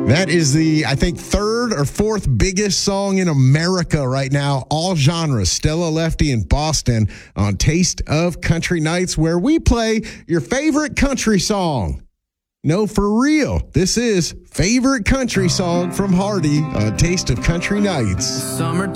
That is the, I think, third or fourth biggest song in America right now, all genres. Stella Lefty in Boston on Taste of Country Nights, where we play your favorite country song. No, for real. This is Favorite Country Song from Hardy on Taste of Country Nights. Summertime